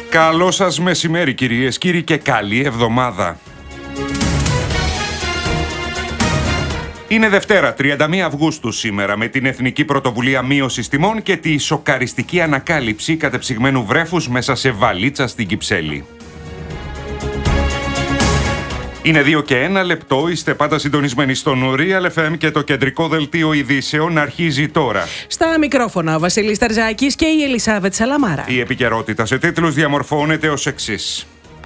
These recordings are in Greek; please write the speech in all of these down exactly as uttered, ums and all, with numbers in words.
Καλό σας μεσημέρι κυρίες, κύριοι, και καλή εβδομάδα. Είναι Δευτέρα, τριάντα μία Αυγούστου σήμερα, με την Εθνική Πρωτοβουλία Μείωσης Τιμών και τη σοκαριστική ανακάλυψη κατεψυγμένου βρέφους μέσα σε βαλίτσα στην Κυψέλη. Είναι δύο και ένα λεπτό, είστε πάντα συντονισμένοι στον Real εφ εμ και το κεντρικό δελτίο ειδήσεων αρχίζει τώρα. Στα μικρόφωνα ο Βασίλης Ταρζάκης και η Ελισάβετ Σαλαμάρα. Η επικαιρότητα σε τίτλους διαμορφώνεται ως εξής.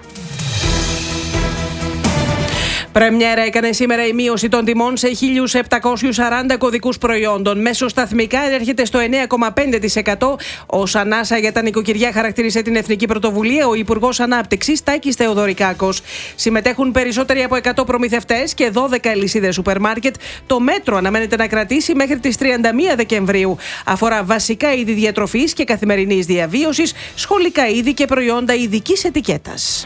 Πρεμιέρα έκανε σήμερα η μείωση των τιμών σε χίλια επτακόσιους σαράντα κωδικούς προϊόντων. Μέσω σταθμικά έρχεται στο εννέα κόμμα πέντε τοις εκατό. Ως ανάσα για τα νοικοκυριά χαρακτήρισε την Εθνική Πρωτοβουλία ο Υπουργός Ανάπτυξης Τάκης Θεοδωρικάκος. Συμμετέχουν περισσότεροι από εκατό προμηθευτές και δώδεκα αλυσίδες σούπερ μάρκετ. Το μέτρο αναμένεται να κρατήσει μέχρι τις τριάντα μία Δεκεμβρίου. Αφορά βασικά είδη διατροφής και καθημερινής διαβίωσης, σχολικά είδη και προϊόντα ειδικής ετικέτας.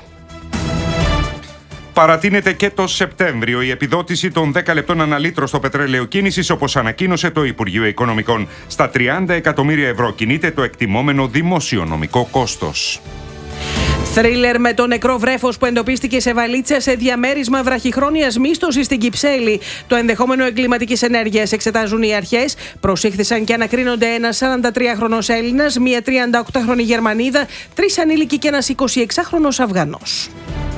Παρατείνεται και το Σεπτέμβριο η επιδότηση των δέκα λεπτών αναλύτρο στο πετρέλαιο κίνησης, όπως ανακοίνωσε το Υπουργείο Οικονομικών. Στα τριάντα εκατομμύρια ευρώ κινείται το εκτιμόμενο δημοσιονομικό κόστος. Θρίλερ με το νεκρό βρέφος που εντοπίστηκε σε βαλίτσα σε διαμέρισμα βραχυχρόνιας μίσθωσης στην Κυψέλη. Το ενδεχόμενο εγκληματικής ενέργειας εξετάζουν οι αρχές. Προσήχθησαν και ανακρίνονται ένας σαραντατριάχρονος Έλληνας, μία τριανταοκτάχρονη Γερμανίδα, τρεις ανήλικοι και ένας εικοσιεξάχρονος Αφγανός.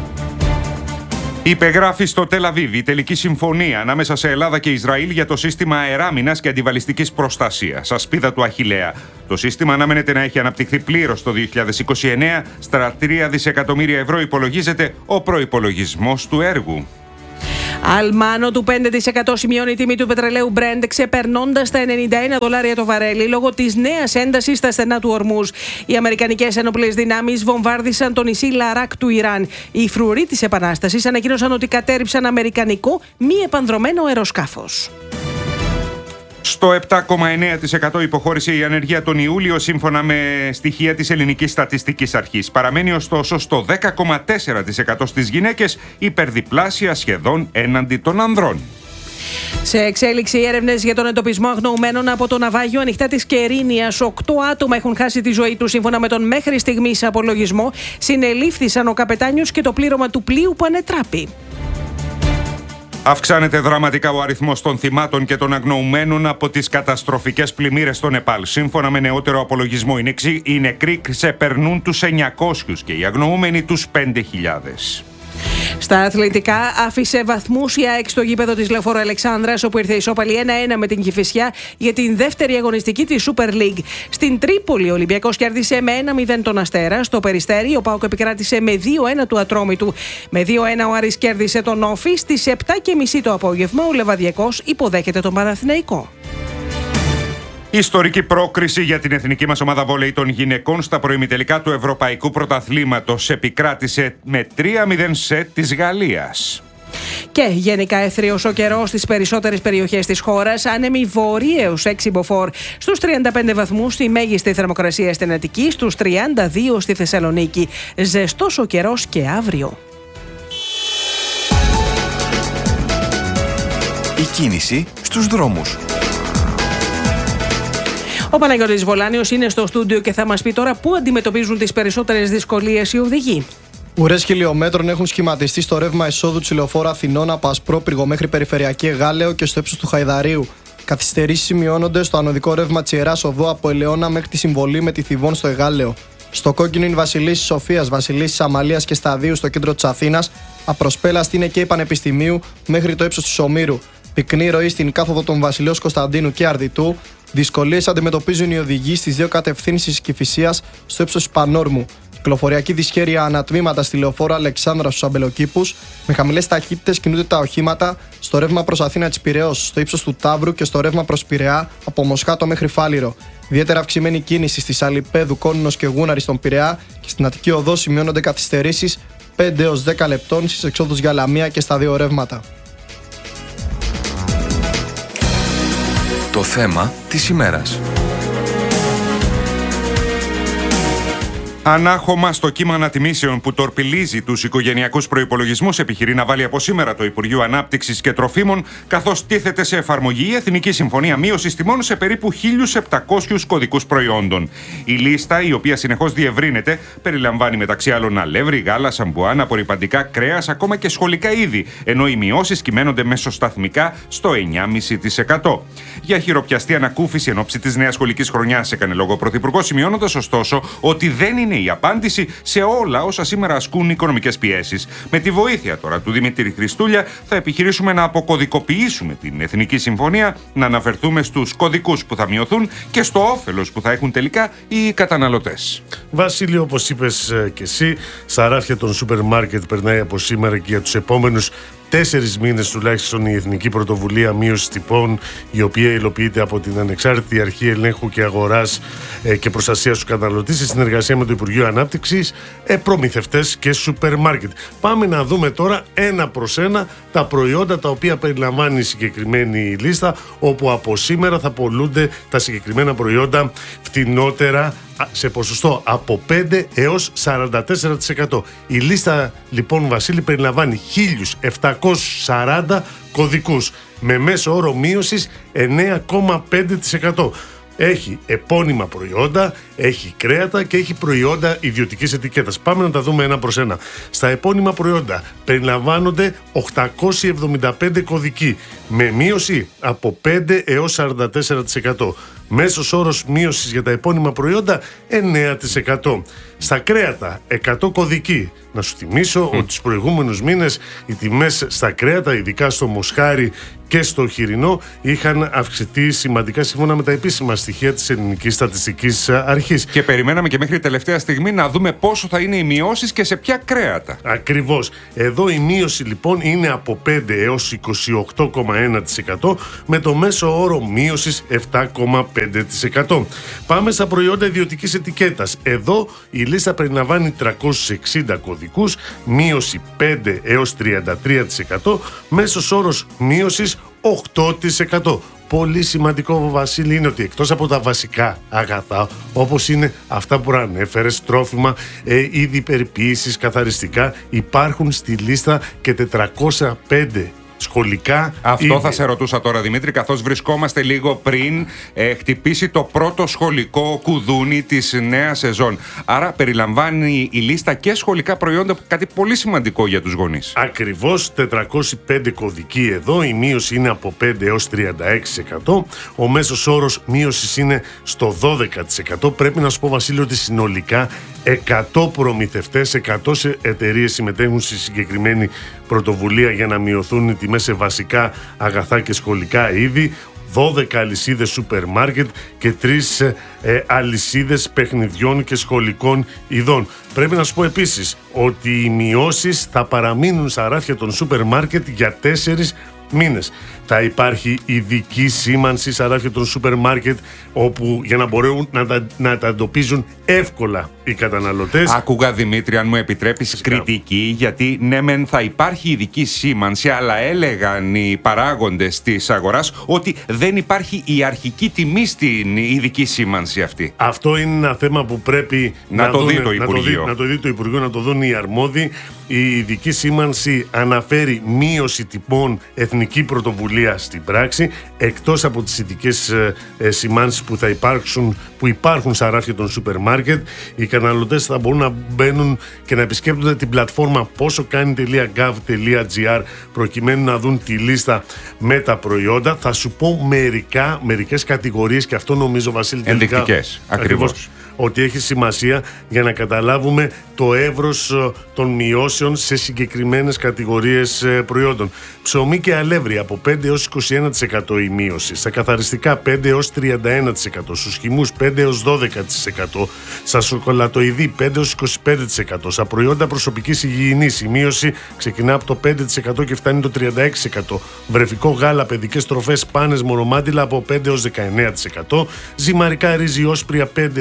Υπεγράφει στο Τελ Αβίβ η τελική συμφωνία ανάμεσα σε Ελλάδα και Ισραήλ για το σύστημα αεράμινας και αντιβαλιστικής προστασίας, ασπίδα του Αχιλλέα. Το σύστημα αναμένεται να έχει αναπτυχθεί πλήρως το δύο χιλιάδες είκοσι εννέα. Στα τρία δισεκατομμύρια ευρώ υπολογίζεται ο προϋπολογισμός του έργου. Αλμάνο του πέντε τοις εκατό σημειώνει η τιμή του πετρελαίου Brent, ξεπερνώντας τα ενενήντα ένα δολάρια το βαρέλι λόγω της νέας έντασης στα στενά του Ορμούζ. Οι αμερικανικές ένοπλες δυνάμεις βομβάρδισαν το νησί Λαράκ του Ιράν. Οι φρουροί της Επανάστασης ανακοίνωσαν ότι κατέρριψαν αμερικανικό μη επανδρωμένο αεροσκάφος. Στο επτά κόμμα εννέα τοις εκατό υποχώρησε η ανεργία τον Ιούλιο σύμφωνα με στοιχεία της Ελληνικής Στατιστικής Αρχής. Παραμένει ωστόσο στο δέκα κόμμα τέσσερα τοις εκατό στις γυναίκες, υπερδιπλάσια σχεδόν έναντι των ανδρών. Σε εξέλιξη οι έρευνες για τον εντοπισμό αγνοωμένων από το ναυάγιο ανοιχτά της Κερίνιας. Οκτώ άτομα έχουν χάσει τη ζωή τους σύμφωνα με τον μέχρι στιγμής απολογισμό. Συνελήφθησαν ο καπετάνιος και το πλήρωμα του πλοίου που ανετράπη. Αυξάνεται δραματικά ο αριθμός των θυμάτων και των αγνοουμένων από τις καταστροφικές πλημμύρες στο Νεπάλ. Σύμφωνα με νεότερο απολογισμό, οι νεκροί ξεπερνούν τους εννιακόσιους και οι αγνοούμενοι τους πέντε χιλιάδες. Στα αθλητικά, άφησε βαθμούς η ΑΕΚ στο γήπεδο της Λεωφόρου Αλεξάνδρας, όπου ήρθε ισόπαλη ένα ένα με την Κηφισιά για την δεύτερη αγωνιστική της Super League. Στην Τρίπολη, ο Ολυμπιακός κέρδισε με ένα μηδέν τον Αστέρα. Στο Περιστέρι, ο ΠΑΟΚ επικράτησε με δύο ένα του Ατρόμητου. Με δύο ένα ο Άρης κέρδισε τον Όφη. Στις επτά και μισή το απόγευμα, ο Λεβαδιακός υποδέχεται τον Παναθηναϊκό. Ιστορική πρόκριση για την εθνική μας ομάδα βόλεϊ των γυναικών στα προημιτελικά του Ευρωπαϊκού Πρωταθλήματος. Επικράτησε με τρία μηδέν σετ της Γαλλίας. Και γενικά αίθριος ο καιρός στις περισσότερες περιοχές της χώρας. Άνεμοι βορείους έξι μποφόρ στους τριάντα πέντε βαθμούς, στη μέγιστη θερμοκρασία στην Αττική, στους τριάντα δύο στη Θεσσαλονίκη. Ζεστός ο καιρός και αύριο. Η κίνηση στους δρόμους. Ο Παναγιώτης Βολάνιος είναι στο στούντιο και θα μας πει τώρα πού αντιμετωπίζουν τις περισσότερες δυσκολίες οι οδηγοί. Ουρές χιλιόμετρων έχουν σχηματιστεί στο ρεύμα εισόδου της Λεωφόρου Αθηνών από Ασπρόπυργο μέχρι Περιφερειακή Εγάλεο και στο ύψος του Χαϊδαρίου. Καθυστερήσεις σημειώνονται στο ανωδικό ρεύμα της Ιεράς Οδού από Ελαιώνα μέχρι τη συμβολή με τη Θηβών στο Εγάλεο. Στο κόκκινο είναι Βασιλίσσης Σοφίας, Βασιλίσσης Αμαλίας και Σταδίου στο κέντρο της Αθήνας. Απροσπέλαστη είναι και η Πανεπιστημίου μέχρι το ύψος του Σωμήρου. Πυκνή ροή στην κάθοδο των Βασιλέως Κωνσταντίνου και Αρδιτού. Δυσκολίες αντιμετωπίζουν οι οδηγοί στις δύο κατευθύνσεις της Κηφισίας στο ύψος του Πανόρμου. Κυκλοφοριακή δυσχέρεια ανατμήματα στη Λεωφόρο Αλεξάνδρα στους Αμπελοκήπους. Με χαμηλές ταχύτητες κινούνται τα οχήματα στο ρεύμα προς Αθήνα της Πειραιώς, στο ύψος του Ταύρου και στο ρεύμα προς Πειραιά από Μοσχάτο μέχρι Φάληρο. Ιδιαίτερα αυξημένη κίνηση στη Αλιπέδου, Κόνινος και Γούναρη στον Πειραιά και στην Αττική Οδό σημειώνονται καθυστερήσεις πέντε έως δέκα λεπτών στις εξόδους για Λαμία και στα δύο ρεύματα. Το θέμα της ημέρας. Ανάχωμα στο κύμα ανατιμήσεων που τορπιλίζει τους οικογενειακούς προϋπολογισμούς, επιχειρεί να βάλει από σήμερα το Υπουργείο Ανάπτυξης και Τροφίμων, καθώς τίθεται σε εφαρμογή η Εθνική Συμφωνία Μείωσης Τιμών σε περίπου χίλιους επτακόσιους κωδικούς προϊόντων. Η λίστα, η οποία συνεχώς διευρύνεται, περιλαμβάνει μεταξύ άλλων αλεύρι, γάλα, σαμπουάν, απορριπαντικά, κρέας, ακόμα και σχολικά είδη, ενώ οι μειώσεις κυμαίνονται μεσοσταθμικά στο εννιά κόμμα πέντε τοις εκατό. Για χειροπιαστή ανακούφιση εν ώψη της νέας σχολικής χρονιάς έκανε λόγο ο Πρωθυπουργός, σημειώνοντας ωστόσο ότι δεν είναι η απάντηση σε όλα όσα σήμερα ασκούν οικονομικές πιέσεις. Με τη βοήθεια τώρα του Δημήτρη Χριστούλια θα επιχειρήσουμε να αποκωδικοποιήσουμε την Εθνική Συμφωνία, να αναφερθούμε στους κωδικούς που θα μειωθούν και στο όφελος που θα έχουν τελικά οι καταναλωτές. Βασίλειο, όπως είπες και εσύ, στα ράφια των σούπερ μάρκετ περνάει από σήμερα και για τους επόμενους τέσσερις μήνες τουλάχιστον η Εθνική Πρωτοβουλία Μείωσης Τιμών, η οποία υλοποιείται από την Ανεξάρτητη Αρχή Ελέγχου και Αγοράς και Προστασίας του Καταναλωτή σε συνεργασία με το Υπουργείο Ανάπτυξης, προμηθευτές και σούπερ μάρκετ. Πάμε να δούμε τώρα ένα προς ένα τα προϊόντα τα οποία περιλαμβάνει η συγκεκριμένη λίστα, όπου από σήμερα θα πωλούνται τα συγκεκριμένα προϊόντα φτηνότερα σε ποσοστό από πέντε έως σαράντα τέσσερα τοις εκατό. Η λίστα λοιπόν, Βασίλη, περιλαμβάνει χίλιους επτακόσιους σαράντα κωδικούς με μέσο όρο μείωσης εννέα κόμμα πέντε τοις εκατό. Έχει επώνυμα προϊόντα, έχει κρέατα και έχει προϊόντα ιδιωτικής ετικέτας. Πάμε να τα δούμε ένα προς ένα. Στα επώνυμα προϊόντα περιλαμβάνονται οκτακόσιοι εβδομήντα πέντε κωδικοί με μείωση από πέντε έως σαράντα τέσσερα τοις εκατό. Μέσος όρος μείωσης για τα επώνυμα προϊόντα εννέα τοις εκατό. Στα κρέατα εκατό κωδικοί. Να σου θυμίσω mm. ότι τους προηγούμενους μήνες οι τιμές στα κρέατα, ειδικά στο μοσχάρι και στο χοιρινό, είχαν αυξηθεί σημαντικά σύμφωνα με τα επίσημα στοιχεία της Ελληνικής Στατιστικής Αρχής. Και περιμέναμε και μέχρι τελευταία στιγμή να δούμε πόσο θα είναι οι μειώσεις και σε ποια κρέατα. Ακριβώς. Εδώ η μείωση λοιπόν είναι από πέντε έως είκοσι οκτώ κόμμα ένα τοις εκατό με το μέσο όρο μείωσης επτά κόμμα πέντε τοις εκατό. Πάμε στα προϊόντα ιδιωτικής ετικέτας. Εδώ η λίστα περιλαμβάνει τριακόσιους εξήντα κωδικούς, μείωση πέντε έως τριάντα τρία τοις εκατό, μέσος όρος μείωσης οκτώ τοις εκατό. Πολύ σημαντικό, Βασίλη, είναι ότι εκτός από τα βασικά αγαθά, όπως είναι αυτά που ανέφερες, τρόφιμα, ε, είδη περιποίησης, καθαριστικά, υπάρχουν στη λίστα και τετρακόσια πέντε σχολικά. Αυτό είδη. Θα σε ρωτούσα τώρα, Δημήτρη, καθώς βρισκόμαστε λίγο πριν ε, χτυπήσει το πρώτο σχολικό κουδούνι της νέας σεζόν. Άρα περιλαμβάνει η λίστα και σχολικά προϊόντα, κάτι πολύ σημαντικό για τους γονείς. Ακριβώς, τετρακόσιοι πέντε κωδικοί εδώ, η μείωση είναι από πέντε έως τριάντα έξι τοις εκατό, ο μέσος όρος μείωσης είναι στο δώδεκα τοις εκατό. Πρέπει να σου πω, Βασίλειο, ότι συνολικά εκατό προμηθευτές, εκατό εταιρείες συμμετέχουν στη συγκεκριμένη πρωτοβουλία για να μειωθούν οι τιμές σε βασικά αγαθά και σχολικά είδη, δώδεκα αλυσίδες σούπερ μάρκετ και τρεις ε, αλυσίδες παιχνιδιών και σχολικών ειδών. Πρέπει να σου πω επίσης ότι οι μειώσεις θα παραμείνουν στα ράφια των σούπερ μάρκετ για τέσσερις μήνες. Θα υπάρχει ειδική σήμανση στα ράφια των σούπερ μάρκετ, όπου για να μπορούν να τα, να τα εντοπίζουν εύκολα οι καταναλωτές. Άκουγα, Δημήτρη, αν μου επιτρέπεις, Φυσικά. κριτική, γιατί ναι μεν θα υπάρχει ειδική σήμανση, αλλά έλεγαν οι παράγοντες της αγοράς ότι δεν υπάρχει η αρχική τιμή στην ειδική σήμανση αυτή. Αυτό είναι ένα θέμα που πρέπει να, να, το, δουν, δει το να, το, δει, να το δει το Υπουργείο, να το δουν οι αρμόδιοι. Η ειδική σήμανση αναφέρει μείωση τιμών, εθνική πρωτοβουλία στην πράξη, εκτός από τις ειδικές ε, ε, σημάνσεις που θα υπάρξουν, που υπάρχουν στα ράφια των σούπερ μάρκετ. Οι καταναλωτές θα μπορούν να μπαίνουν και να επισκέπτονται την πλατφόρμα πόσοκάνει.gov.gr προκειμένου να δουν τη λίστα με τα προϊόντα. Θα σου πω μερικά, μερικές κατηγορίες, και αυτό νομίζω, Βασίλη, ενδεικτικές, ακριβώς, ότι έχει σημασία για να καταλάβουμε το εύρος των μειώσεων σε συγκεκριμένες κατηγορίες προϊόντων. Ψωμί και αλεύρι από πέντε έως είκοσι ένα τοις εκατό η μείωση. Στα καθαριστικά πέντε έως τριάντα ένα τοις εκατό. Στους χυμούς πέντε έως δώδεκα τοις εκατό. Στα σοκολατοειδή πέντε έως είκοσι πέντε τοις εκατό. Στα προϊόντα προσωπικής υγιεινής η μείωση ξεκινά από το πέντε τοις εκατό και φτάνει το τριάντα έξι τοις εκατό. Βρεφικό γάλα, παιδικές τροφές, πάνες, μωρομάντιλα από πέντε έως δεκαεννέα τοις εκατό. Ζυμαρικά ρύζι όσπρια πέντε έως σαράντα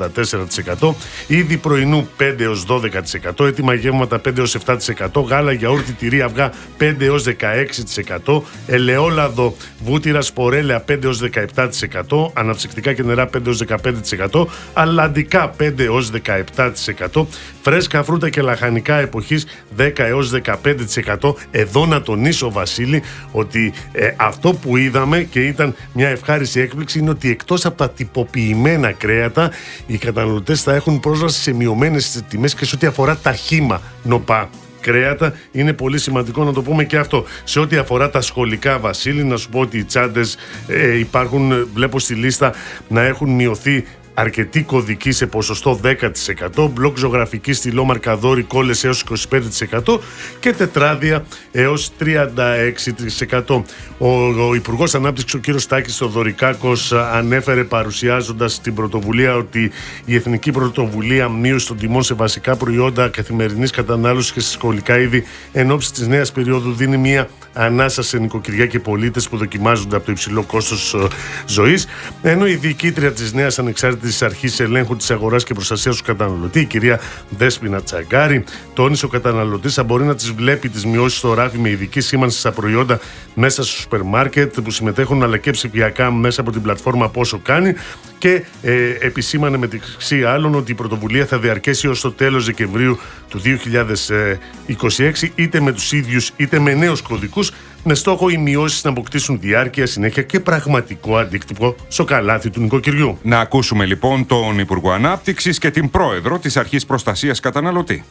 τέσσερα τοις εκατό, είδη πρωινού πέντε έως δώδεκα τοις εκατό, έτοιμα γεύματα πέντε έως επτά τοις εκατό, γάλα, γιαούρτι, τυρί, αυγά πέντε έως δεκαέξι τοις εκατό, ελαιόλαδο, βούτυρα, σπορέλαια πέντε έως δεκαεπτά τοις εκατό, αναψυκτικά και νερά πέντε έως δεκαπέντε τοις εκατό, αλλαντικά πέντε έως δεκαεπτά τοις εκατό, φρέσκα φρούτα και λαχανικά εποχής δέκα έως δεκαπέντε τοις εκατό. Εδώ να τονίσω, Βασίλη, ότι ε, αυτό που είδαμε και ήταν μια ευχάριστη έκπληξη είναι ότι εκτός από τα τυποποιημένα κρέατα, οι καταναλωτές θα έχουν πρόσβαση σε μειωμένες τιμές και σε ό,τι αφορά τα χύμα νοπά κρέατα. Είναι πολύ σημαντικό να το πούμε και αυτό. Σε ό,τι αφορά τα σχολικά, Βασίλη, να σου πω ότι οι τσάντες ε, υπάρχουν, βλέπω στη λίστα, να έχουν μειωθεί αρκετή κωδική σε ποσοστό δέκα τοις εκατό, μπλοκ ζωγραφική στυλό μαρκαδόρι κόλλες έως είκοσι πέντε τοις εκατό και τετράδια έως τριάντα έξι τοις εκατό. Ο, ο Υπουργός Ανάπτυξης, ο κύριος Τάκης Θοδωρικάκος, ανέφερε παρουσιάζοντας την πρωτοβουλία ότι η Εθνική Πρωτοβουλία Μείωση των Τιμών σε βασικά προϊόντα καθημερινής κατανάλωσης και σε σχολικά είδη εν ώψη της νέας περίοδου δίνει μια ανάσα σε νοικοκυριά και πολίτες που δοκιμάζονται από το υψηλό κόστος ζωής, ενώ η διοικήτρια της νέας ανεξάρτητης αρχής ελέγχου της αγοράς και προστασίας του καταναλωτή, η κυρία Δέσποινα Τσαγκάρη, τόνισε ο καταναλωτής θα μπορεί να τις βλέπει τις μειώσεις στο ράφι με ειδική σήμανση στα προϊόντα μέσα στο σούπερ μάρκετ που συμμετέχουν, αλλά και ψηφιακά μέσα από την πλατφόρμα Πόσο Κάνει, και ε, επισήμανε μεταξύ άλλων ότι η πρωτοβουλία θα διαρκέσει ως το τέλος Δεκεμβρίου του δύο χιλιάδες είκοσι έξι, είτε με τους ίδιους είτε με νέους κωδικούς, με στόχο οι μειώσεις να αποκτήσουν διάρκεια, συνέχεια και πραγματικό αντίκτυπο στο καλάθι του νοικοκυριού. Να ακούσουμε λοιπόν τον Υπουργό Ανάπτυξης και την Πρόεδρο της Αρχής Προστασίας Καταναλωτή.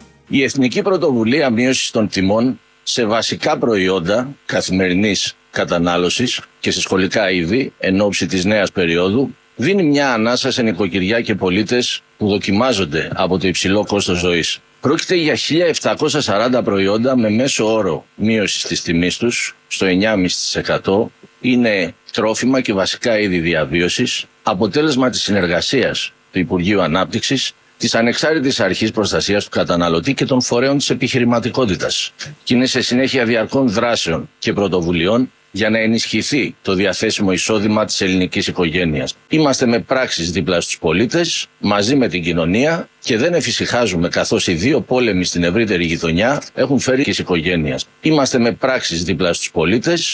Η Εθνική Πρωτοβουλία Μείωσης των Τιμών σε βασικά προϊόντα καθημερινής κατανάλωσης και σε σχολικά είδη εν ώψη της νέας περίοδου δίνει μια ανάσα σε νοικοκυριά και πολίτες που δοκιμάζονται από το υψηλό κόστος ζωής. Πρόκειται για χίλια επτακόσια σαράντα προϊόντα με μέσο όρο μείωσης της τιμής τους στο εννιά κόμμα πέντε τοις εκατό. Είναι τρόφιμα και βασικά είδη διαβίωσης, αποτέλεσμα της συνεργασίας του Υπουργείου Ανάπτυξης, της Ανεξάρτητης Αρχής Προστασίας του Καταναλωτή και των φορέων της επιχειρηματικότητας. Και είναι σε συνέχεια διαρκών δράσεων και πρωτοβουλειών για να ενισχυθεί το διαθέσιμο εισόδημα της ελληνικής οικογένειας. Είμαστε με πράξεις δίπλα στους πολίτες, μαζί με την κοινωνία, και δεν εφησυχάζουμε καθώς οι δύο πόλεμοι στην ευρύτερη γειτονιά έχουν φέρει και τις οικογένειες. Είμαστε με πράξεις δίπλα στους πολίτες,